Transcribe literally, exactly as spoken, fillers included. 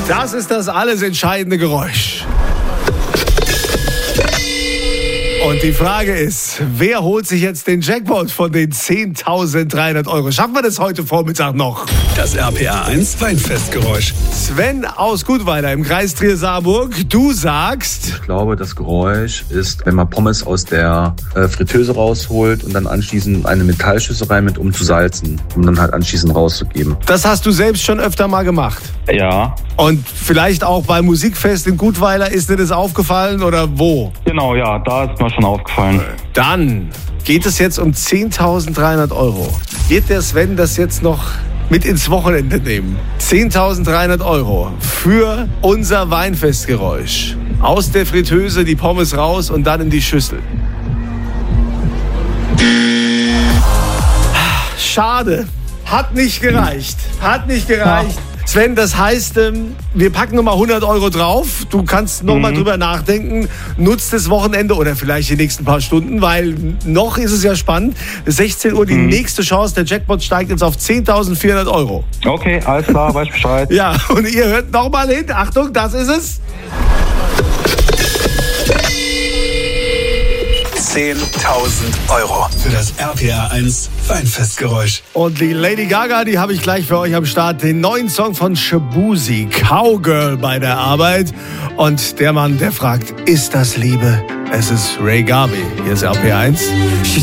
Das ist das alles entscheidende Geräusch. Und die Frage ist, wer holt sich jetzt den Jackpot von den zehntausenddreihundert Euro? Schaffen wir das heute Vormittag noch? Das R P R eins Weinfestgeräusch. Sven aus Gutweiler im Kreis Trier-Saarburg, du sagst... Ich glaube, das Geräusch ist, wenn man Pommes aus der äh, Fritteuse rausholt und dann anschließend eine Metallschüssel rein mit, um zu salzen, um dann halt anschließend rauszugeben. Das hast du selbst schon öfter mal gemacht? Ja. Und vielleicht auch beim Musikfest in Gutweiler, ist dir das aufgefallen oder wo? Genau, ja, da ist mir schon aufgefallen. Dann geht es jetzt um zehntausenddreihundert Euro. Wird der Sven das jetzt noch mit ins Wochenende nehmen? zehntausenddreihundert Euro für unser Weinfestgeräusch. Aus der Fritteuse die Pommes raus und dann in die Schüssel. Schade. Hat nicht gereicht. Hat nicht gereicht. Sven, das heißt, wir packen nochmal hundert Euro drauf. Du kannst nochmal mhm. drüber nachdenken. Nutzt das Wochenende oder vielleicht die nächsten paar Stunden, weil noch ist es ja spannend. sechzehn Uhr die mhm. nächste Chance. Der Jackpot steigt jetzt auf zehntausendvierhundert Euro. Okay, alles klar, weiß Bescheid. Ja, und ihr hört nochmal hin. Achtung, das ist es. zehntausend Euro für das R P R eins Weinfestgeräusch. Und die Lady Gaga, die habe ich gleich für euch am Start. Den neuen Song von Shabuzi, Cowgirl bei der Arbeit. Und der Mann, der fragt, ist das Liebe? Es ist Ray Garvey. Hier ist R P R eins.